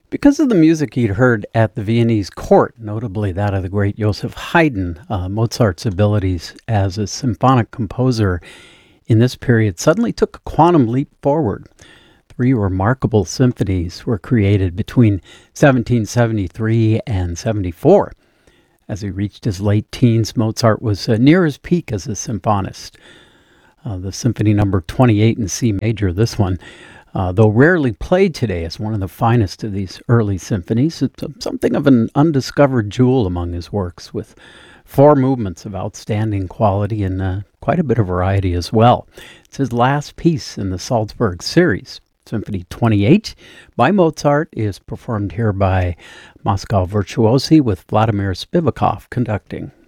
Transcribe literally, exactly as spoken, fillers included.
Because of the music he'd heard at the Viennese court, notably that of the great Joseph Haydn, uh, Mozart's abilities as a symphonic composer in this period suddenly took a quantum leap forward. Three remarkable symphonies were created between seventeen seventy-three and seventy-four. As he reached his late teens, Mozart was uh, near his peak as a symphonist. Uh, the Symphony Number twenty-eight in C major, this one, uh, though rarely played today as one of the finest of these early symphonies, it's something of an undiscovered jewel among his works, with four movements of outstanding quality and uh, quite a bit of variety as well. It's his last piece in the Salzburg series. Symphony twenty-eight by Mozart is performed here by Moscow Virtuosi with Vladimir Spivakov conducting.